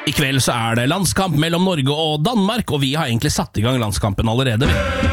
I kveld så det landskamp mellom Norge og Danmark, og vi har egentlig satt i gang landskampen allerede.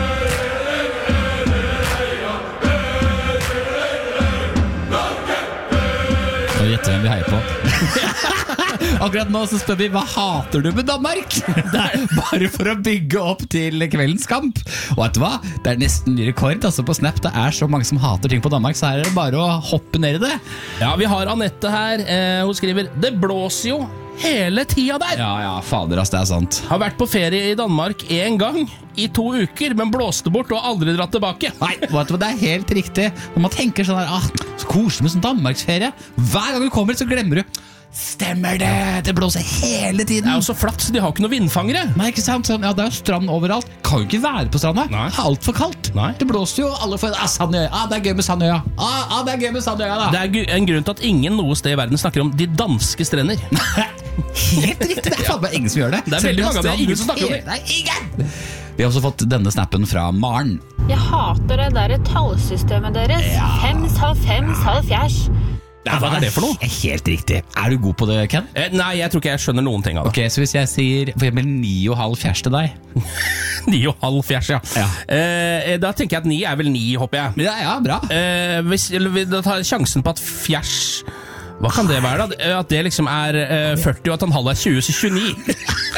Nå gjetter hvem vi heier på. Akkurat nå så spør vi, hva hater du med Danmark? Bare for å bygge opp til kveldens kamp. Og vet du hva? Det nesten ny rekord altså på Snap. Det så mange som hater ting på Danmark, så her det bare å hoppe ned i det. Ja, vi har Annette her. Hun skriver, det blåser jo hele tida der. Ja, fader ass, det sant. Har vært på ferie i Danmark en gang i 2 uker, men blåste bort og aldri dratt tilbake. Nei, vet du hva, det helt riktig. Når man tenker sånn her, så koselig med sånn Danmarksferie. Hver gang du kommer så glemmer du. Stemmer det, det blåser hele tiden. Det jo så flatt, så de har ikke noe vindfangere. Nei, ikke sant, ja, det jo strand overalt. Kan jo ikke være på stranda. Nei. Det alt for kaldt. Nei. Det blåser jo, alle får Sandøya, det gøy med Sandøya. Det gøy med Sandøya da. Det en grunn til at ingen noe sted i verden snakker om de danske strender. Helt riktig, det faen meg ingen som gjør det. Det veldig mange av dem, ingen som snakker om det. Nei, ingen. Vi har også fått denne snappen fra Maren. Jeg hater det der tallsystemet deres. 5, halv 5, halv fjers. Ja, hva det for noe? Helt riktig. Du god på det, Ken? Nei, jeg tror ikke jeg skjønner noen ting av det. Ok, så hvis jeg sier for eksempel 9,5 fjers til deg 9,5 fjers, ja. Da tenker jeg at 9 vel 9, håper jeg. Ja, bra. Da tar jeg sjansen på at fjers, hva kan det være da? At det liksom 40 og at en halv 20, så 29.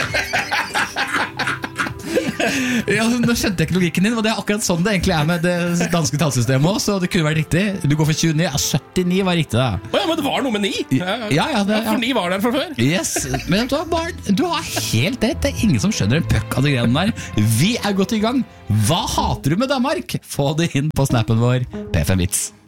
Ja, nå skjønte jeg ikke logikken din, og det akkurat sånn det egentlig med det danske tallsystemet også, så det kunne vært riktig. Du går for 29, 79 var riktig da. Ja, men det var noe med 9. Ja, for 9 var der fra før. Yes, men du har helt rett. Det ingen som skjønner en puck av de greiene der. Vi godt i gang. Hva hater du med Danmark? Få det inn på snappen vår, P5 Vits.